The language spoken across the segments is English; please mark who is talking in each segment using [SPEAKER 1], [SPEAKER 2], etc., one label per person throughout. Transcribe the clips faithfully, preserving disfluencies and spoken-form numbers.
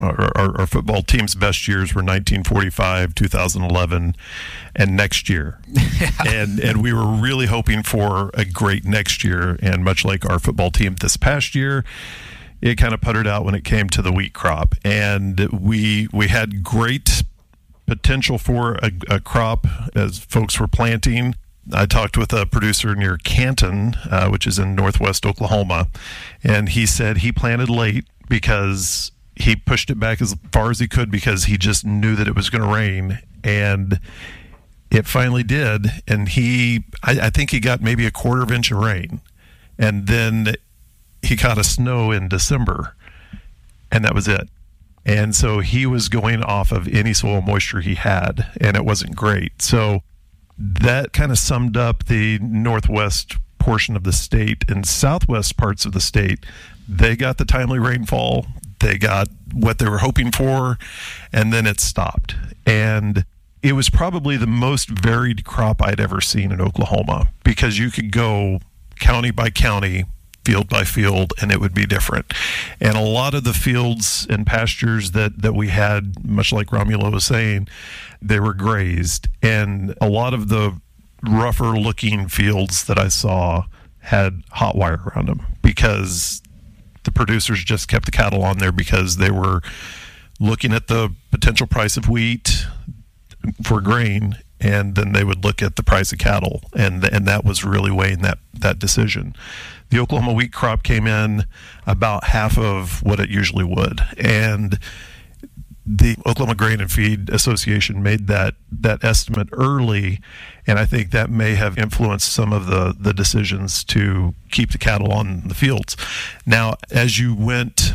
[SPEAKER 1] Our, our, our football team's best years were nineteen forty-five, two thousand eleven, and next year. Yeah. And and we were really hoping for a great next year. And much like our football team this past year, it kind of puttered out when it came to the wheat crop. And we we had great potential for a, a crop as folks were planting. I talked with a producer near Canton, uh, which is in northwest Oklahoma, and he said he planted late because he pushed it back as far as he could because he just knew that it was going to rain, and it finally did. And he, I, I think he got maybe a quarter of an inch of rain, and then he caught a snow in December, and that was it. And so he was going off of any soil moisture he had, and it wasn't great. So that kind of summed up the northwest portion of the state. And southwest parts of the state, they got the timely rainfall. They got what they were hoping for, and then it stopped. And it was probably the most varied crop I'd ever seen in Oklahoma, because you could go county by county, field by field, and it would be different. And a lot of the fields and pastures that, that we had, much like Romulo was saying, they were grazed. And a lot of the rougher looking fields that I saw had hot wire around them, because the producers just kept the cattle on there because they were looking at the potential price of wheat for grain, and then they would look at the price of cattle, and and that was really weighing that, that decision. The Oklahoma wheat crop came in about half of what it usually would, and the Oklahoma Grain and Feed Association made that that estimate early, and I think that may have influenced some of the, the decisions to keep the cattle on the fields. Now, as you went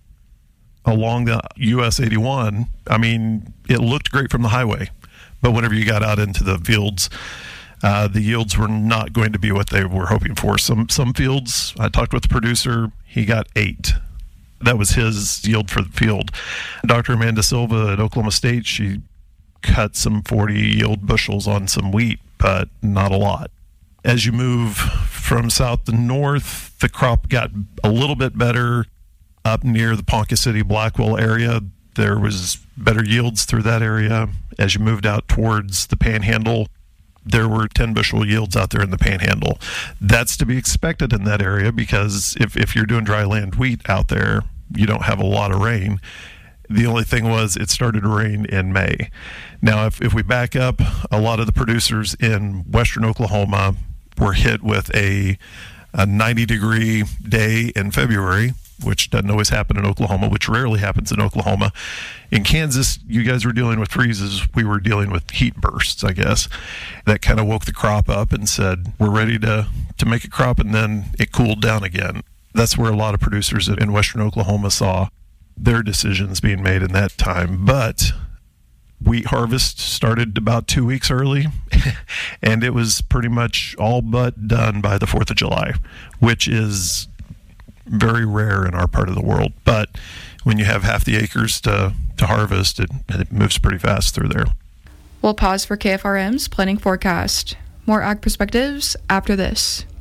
[SPEAKER 1] along the U S eighty-one, I mean, it looked great from the highway, but whenever you got out into the fields, uh, the yields were not going to be what they were hoping for. Some some fields, I talked with the producer, he got eight. That was his yield for the field. Doctor Amanda Silva at Oklahoma State, she cut some forty yield bushels on some wheat, but not a lot. As you move from south to north, the crop got a little bit better up near the Ponca City, Blackwell area. There was better yields through that area. As you moved out towards the Panhandle, there were ten bushel yields out there in the Panhandle. That's to be expected in that area, because if, if you're doing dry land wheat out there, you don't have a lot of rain. The only thing was it started to rain in May. Now, if, if we back up, a lot of the producers in western Oklahoma were hit with a, a ninety degree day in February, which doesn't always happen in Oklahoma, which rarely happens in Oklahoma. In Kansas, you guys were dealing with freezes. We were dealing with heat bursts, I guess. That kind of woke the crop up and said, we're ready to, to make a crop, and then it cooled down again. That's where a lot of producers in western Oklahoma saw their decisions being made in that time. But wheat harvest started about two weeks early, and it was pretty much all but done by the fourth of July, which is very rare in our part of the world. But when you have half the acres to, to harvest, it, it moves pretty fast through there.
[SPEAKER 2] We'll pause for K F R M's planning forecast. More Ag Perspectives after this.